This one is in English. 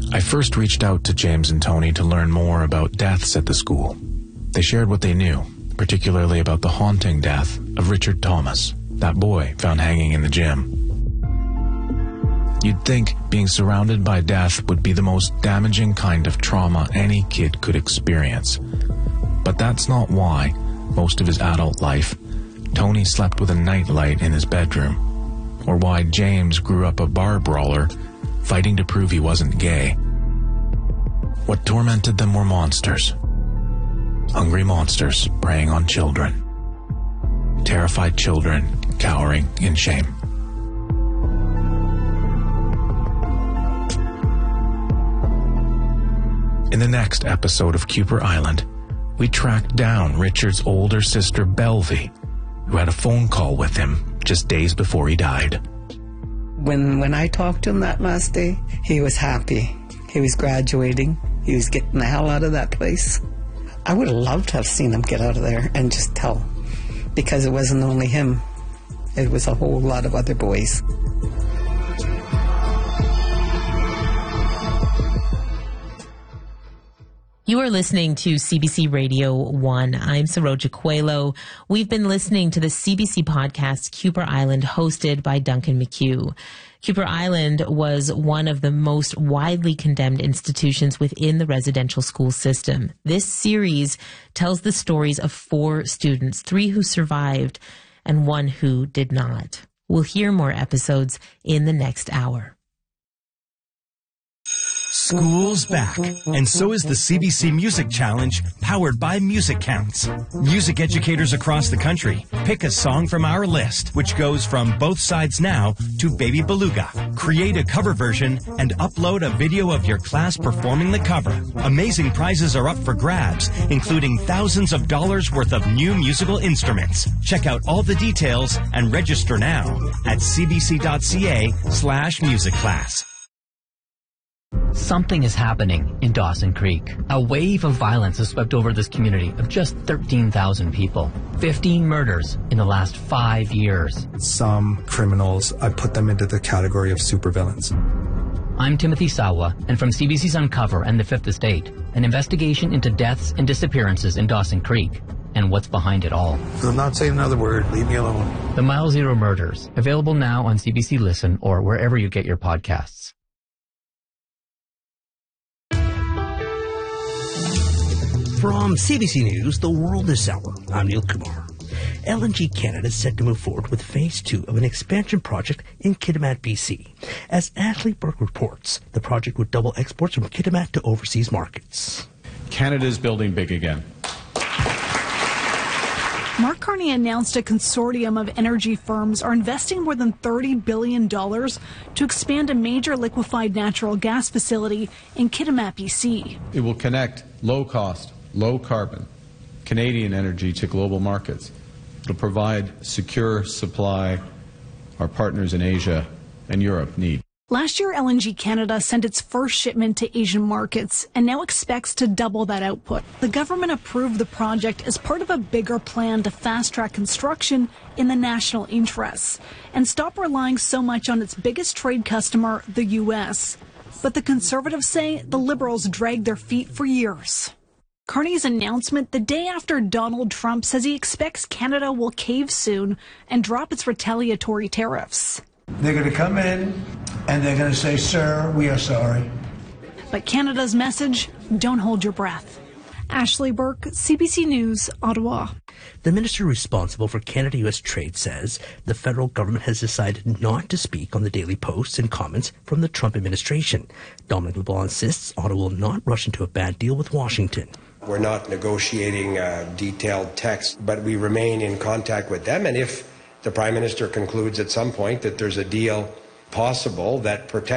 I first reached out to James and Tony to learn more about deaths at the school. They shared what they knew, particularly about the haunting death of Richard Thomas, that boy found hanging in the gym. You'd think being surrounded by death would be the most damaging kind of trauma any kid could experience. But that's not why, most of his adult life, Tony slept with a nightlight in his bedroom, or why James grew up a bar brawler, fighting to prove he wasn't gay. What tormented them were monsters. Hungry monsters preying on children. Terrified children cowering in shame. In the next episode of Kuper Island, we tracked down Richard's older sister Belvie, who had a phone call with him just days before he died. When I talked to him that last day, he was happy. He was graduating. He was getting the hell out of that place. I would have loved to have seen him get out of there and just tell, because it wasn't only him. It was a whole lot of other boys. You are listening to CBC Radio 1. I'm Saroja Coelho. We've been listening to the CBC podcast Kuper Island, hosted by Duncan McHugh. Kuper Island was one of the most widely condemned institutions within the residential school system. This series tells the stories of 4 students, 3 who survived and 1 who did not. We'll hear more episodes in the next hour. School's back, and so is the CBC Music Challenge, powered by Music Counts. Music educators across the country pick a song from our list, which goes from Both Sides Now to Baby Beluga. Create a cover version and upload a video of your class performing the cover. Amazing prizes are up for grabs, including thousands of dollars worth of new musical instruments. Check out all the details and register now at cbc.ca/musicclass. Something is happening in Dawson Creek. A wave of violence has swept over this community of just 13,000 people. 15 murders in the last 5 years. Some criminals, I put them into the category of supervillains. I'm Timothy Sawa, and from CBC's Uncover and The Fifth Estate, an investigation into deaths and disappearances in Dawson Creek, and what's behind it all. I'm not saying another word. Leave me alone. The Mile Zero Murders, available now on CBC Listen or wherever you get your podcasts. From CBC News, The World This Hour, I'm Neil Kumar. LNG Canada is set to move forward with Phase 2 of an expansion project in Kitimat, BC. As Ashley Burke reports, the project would double exports from Kitimat to overseas markets. Canada's building big again. Mark Carney announced a consortium of energy firms are investing more than $30 billion to expand a major liquefied natural gas facility in Kitimat, BC. It will connect low-cost, low-carbon Canadian energy to global markets. It will provide secure supply our partners in Asia and Europe need. Last year, LNG Canada sent its first shipment to Asian markets and now expects to double that output. The government approved the project as part of a bigger plan to fast-track construction in the national interests and stop relying so much on its biggest trade customer, the U.S. But the Conservatives say the Liberals dragged their feet for years. Carney's announcement the day after Donald Trump says he expects Canada will cave soon and drop its retaliatory tariffs. They're going to come in and they're going to say, "Sir, we are sorry." But Canada's message, don't hold your breath. Ashley Burke, CBC News, Ottawa. The minister responsible for Canada-U.S. trade says the federal government has decided not to speak on the daily posts and comments from the Trump administration. Dominic LeBlanc insists Ottawa will not rush into a bad deal with Washington. We're not negotiating detailed text, but we remain in contact with them. And if the Prime Minister concludes at some point that there's a deal possible that protects